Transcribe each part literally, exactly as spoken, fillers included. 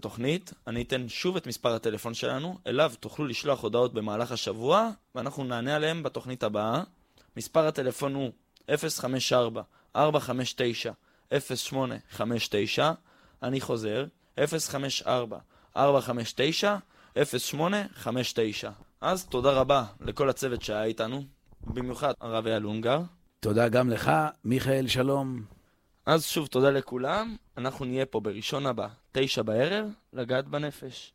התוכנית, אני אתן שוב את מספר הטלפון שלנו, אליו תוכלו לשלוח הודעות במהלך השבוע, ואנחנו נענה עליהם בתוכנית הבאה. מספר הטלפון הוא אפס חמש ארבע ארבע חמש תשע אפס שמונה חמש תשע, אני חוזר, אפס חמש ארבע ארבע חמש תשע אפס שמונה חמש תשע. אז תודה רבה לכל הצוות שהיה איתנו, במיוחד הרב אייל אונגר. תודה גם לך, מיכאל, שלום. אז שוב תודה לכולם, אנחנו נהיה פה בראשון הבא, תשע בערב, לגעת בנפש.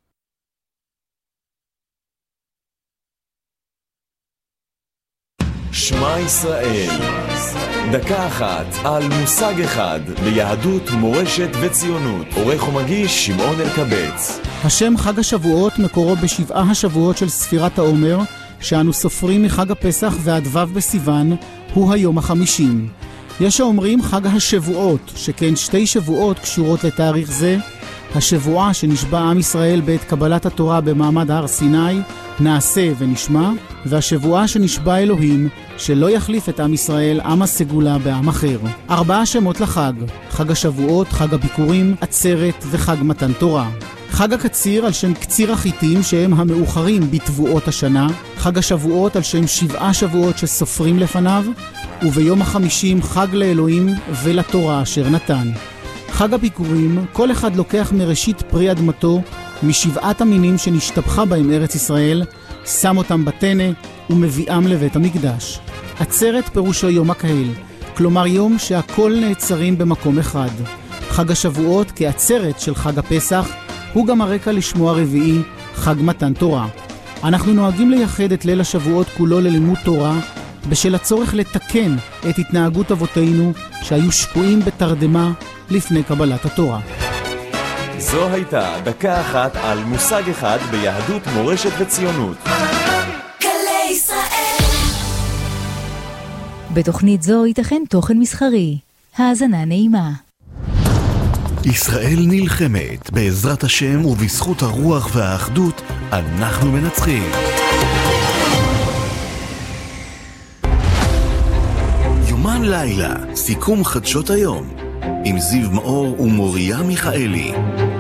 שמע ישראל, דקה אחת על מושג אחד ביהדות, מורשת וציונות. עורך ומגיש שמעון אלקבץ. השם חג השבועות מקורו בשבעה השבועות של ספירת העומר, שאנו סופרים מחג הפסח ועד ו' בסיוון, הוא היום החמישים. יש האומרים חג השבועות, שכן שתי שבועות קשורות לתאריך זה, השבועה שנשבע עם ישראל בעת קבלת התורה במעמד הר סיני, נעשה ונשמע, והשבועה שנשבע אלוהים, שלא יחליף את עם ישראל עם הסגולה בעם אחר. ארבעה שמות לחג, חג השבועות, חג הביקורים, עצרת וחג מתן תורה. חג הקציר על שם קציר החיטים שהם המאוחרים בתבואות השנה, חג השבועות על שם שבעה שבועות שסופרים לפניו, וביום החמישים חג לאלוהים ולתורה אשר נתן. חג הביקורים, כל אחד לוקח מראשית פרי אדמתו, משבעת המינים שנשתבחה בהם ארץ ישראל, שם אותם בתנה ומביאם לבית המקדש. עצרת פירושו יום הקהל, כלומר יום שהכל נעצרים במקום אחד. חג השבועות כעצרת של חג הפסח, הוא גם הרקע לשמו הרביעי, חג מתן תורה. אנחנו נוהגים לייחד את ליל השבועות כולו ללימוד תורה, בשל הצורך לתקן את התנהגות אבותינו שהיו שקועים בתרדמה לפני קבלת התורה. זו הייתה דקה אחת על מושג אחד ביהדות, מורשת וציונות. גלי ישראל. בתוכנית זו ייתכן תוכן מסחרי. האזנה נעימה. ישראל נלחמת, בעזרת השם ובזכות הרוח והאחדות אנחנו מנצחים. יומן לילה, סיכום חדשות היום, עם זיו מאור ומוריה מיכאלי.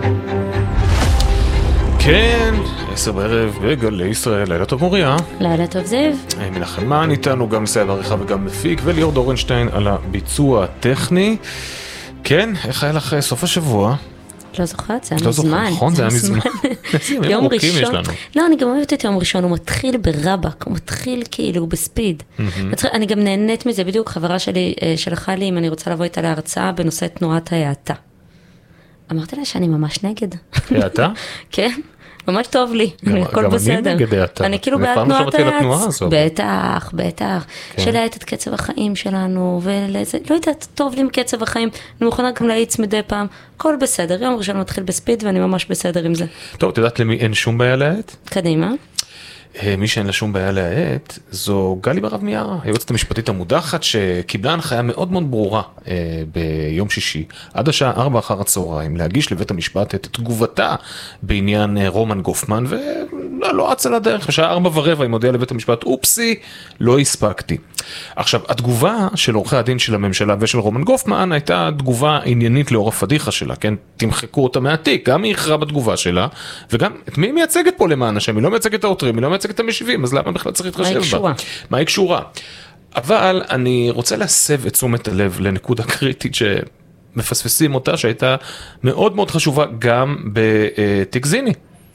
כן, עשר בערב בגלי ישראל. לילה טוב מוריה. לילה טוב זיו. מנחם מן איתנו, גם מסייע בעריכה וגם מפיק, וליאור דורנשטיין על הביצוע הטכני. כן, איך היה לך סוף השבוע? לא זוכרת, זה היה מזמן. נכון, זה היה מזמן. יום ראשון. לא, אני גם אוהבת את יום ראשון, הוא מתחיל ברבק, הוא מתחיל כאילו בספיד. אני גם נהנית מזה, בדיוק חברה שלי שלחה לי אם אני רוצה לבוא איתה להרצאה בנושא תנועת ההאטה. אמרתי לה שאני ממש נגד. האטה? כן. ממש טוב לי, הכל בסדר. אני כאילו בעד תנועת היעץ. בטח, בטח. שלהית את קצב החיים שלנו, ולזה, לא יודעת, טוב לי מקצב החיים, אני מוכנה גם להאיץ מדי פעם, הכל בסדר. יום ראשון מתחיל בספיד, ואני ממש בסדר עם זה. טוב, את יודעת למי אין שום בעיה להאט? קדימה. מי שאין לה שום בעיה להאט, זו גלי ברב מיארה, היועצת המשפטית המודחת, שקיבלה הנחיה מאוד מאוד ברורה אה, ביום שישי, עד השעה ארבע אחר הצהריים, להגיש לבית המשפט את תגובתה בעניין אה, רומן גופמן, ולא לא אצה לדרך, בשעה ארבע ורבע היא מודיעה לבית המשפט, אופסי, לא הספקתי. עכשיו, התגובה של עורכי הדין של הממשלה ושל רומן גופמן, הייתה תגובה עניינית לאור הפדיחה שלה, כן? תמחקו אותה מהתיק, גם היא הכרעה בתגובה שלה, וגם את מי היא מייצגת פה למען השם? היא לא מייצגת את העותרים, היא לא מייצגת את המשיבים, אז למה בכלל צריך להתחשב בה? מה היא קשורה? אבל אני רוצה להסב את תשומת הלב לנקודה קריטית שמפספסים אותה, שהייתה מאוד מאוד חשובה גם בתיק זיני.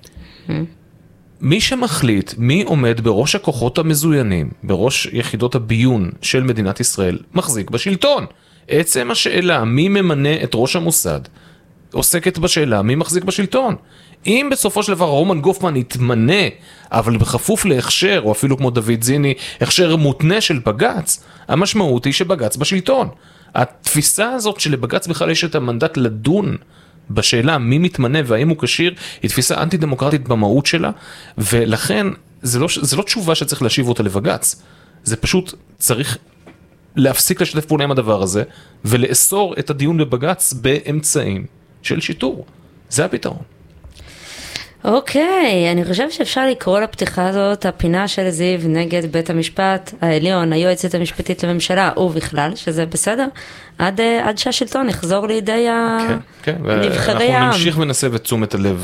מי שמחליט מי עומד בראש הכוחות המזוינים, בראש יחידות הביון של מדינת ישראל, מחזיק בשלטון. עצם השאלה מי ממנה את ראש המוסד, עוסקת בשאלה מי מחזיק בשלטון. אם בסופו של דבר רומן גופמן יתמנה, אבל בכפוף להכשר, או אפילו כמו דוד זיני, הכשר מותנה של בגץ, המשמעות היא שבגץ בשלטון. התפיסה הזאת שלבגץ בכלל יש את המנדט לדון בשאלה מי מתמנה והאם הוא כשיר, היא תפיסה אנטי-דמוקרטית במהות שלה, ולכן זה לא, זה לא תשובה שצריך להשיב אותה לבגץ, זה פשוט צריך להפסיק לשתף פעולה עם הדבר הזה, ולאסור את הדיון בבגץ באמצעים של שיטור. זה הפתרון. אוקיי, אני חושב שאפשר לקרוא לפתיחה הזאת, הפינה של זיו נגד בית המשפט העליון, היועצת המשפטית לממשלה, ובכלל, שזה בסדר, עד, עד שהשלטון יחזור לידי כן, כן. נבחרי העם. אנחנו נמשיך ונסב את תשומת הלב